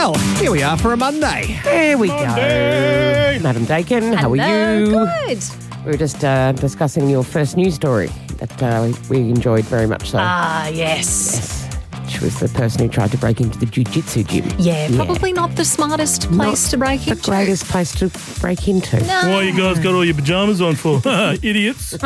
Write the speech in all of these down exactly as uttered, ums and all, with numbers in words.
Well, here we are for a Monday. There we Monday. go. Madam Dakin, how are Hello, you? Good. We were just uh, discussing your first news story that uh, we enjoyed very much so. Ah, yes. Yes. Which was the person who tried to break into the jiu-jitsu gym. Yeah, probably not the smartest place Not to break the into. greatest place to break into. No. Why you guys got all your pajamas on for? Idiots.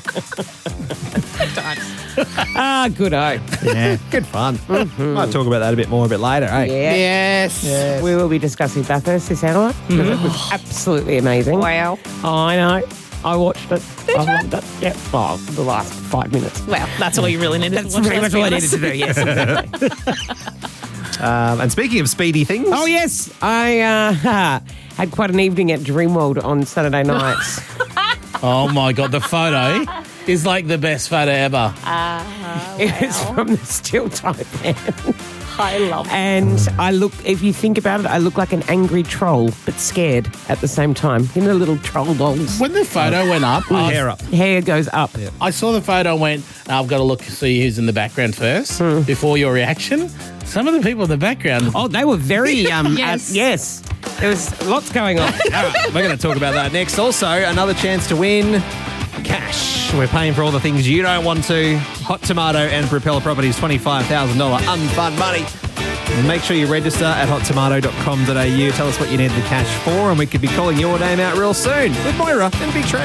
Ah, good oh. Yeah, good fun. Might talk about that a bit more a bit later, eh? Yes. Yes. We will be discussing Bathurst this hour. because It was absolutely amazing. Wow. I know. I watched it. I loved it. Yeah. Oh, the last five minutes. Well, that's all you really needed That's to watch. pretty let's much be all I needed honest. to do. Yes, exactly. Um, and speaking of speedy things. Oh, yes. I uh, had quite an evening at Dreamworld on Saturday nights. Oh my God, the photo is like the best photo ever. It was from the Steel Type Man. I love it. And I look, if you think about it, I look like an angry troll, but scared at the same time. You know, little troll dolls. When the photo went up, I, was- Hair up. Hair goes up. I saw the photo and went, "No, I've got to look see who's in the background first before your reaction. Some of the people in the background. Oh, they were very, um, Yes. uh, yes. There was lots going on. All right, we're going to talk about that next. Also, another chance to win cash. We're paying for all the things you don't want to. Hot Tomato and Propeller Properties, twenty-five thousand dollars unfun money. Make sure you register at hot tomato dot com dot a u. Tell us what you need the cash for, and we could be calling your name out real soon with Moira and Big Trey.